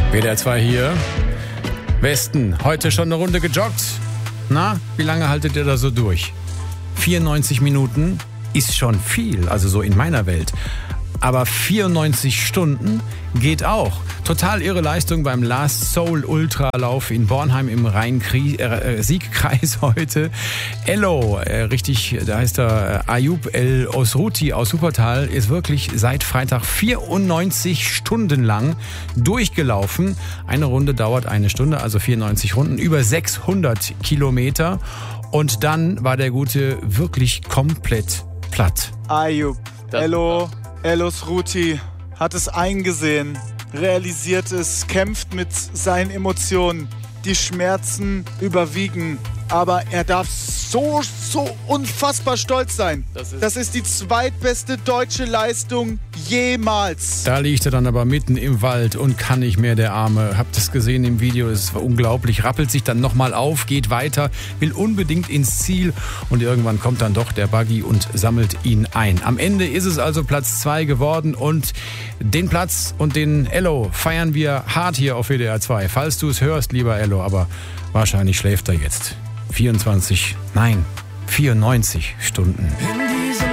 WDR 2 hier. Westen, heute schon eine Runde gejoggt. Na, wie lange haltet ihr da so durch? 94 Minuten ist schon viel, also so in meiner Welt. Aber 94 Stunden geht auch. Total irre Leistung beim Last Soul Ultralauf in Bornheim im Rhein-Sieg-Kreis heute. Ello, richtig, da heißt er Ayub El Osruti aus Wuppertal, ist wirklich seit Freitag 94 Stunden lang durchgelaufen. Eine Runde dauert eine Stunde, also 94 Runden, über 600 Kilometer. Und dann war der Gute wirklich komplett platt. Ayub, El Osruti hat es eingesehen, realisiert es, kämpft mit seinen Emotionen. Die Schmerzen überwiegen, aber er darf so unfassbar stolz sein. Das ist die zweitbeste deutsche Leistung jemals. Da liegt er dann aber mitten im Wald und kann nicht mehr, der Arme. Habt das gesehen im Video, es war unglaublich. Rappelt sich dann nochmal auf, geht weiter, will unbedingt ins Ziel und irgendwann kommt dann doch der Buggy und sammelt ihn ein. Am Ende ist es also Platz 2 geworden und den Platz und den Ello feiern wir hart hier auf WDR 2. Falls du es hörst, lieber Ello, aber wahrscheinlich schläft er jetzt. 94 Stunden.